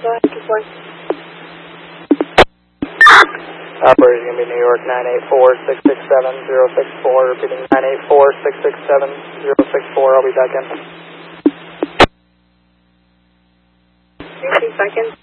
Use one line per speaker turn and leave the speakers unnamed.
Go ahead, keep going.
Operator going to be New York 984-667-064, repeating 984-667-064. I'll be back in.
2 seconds.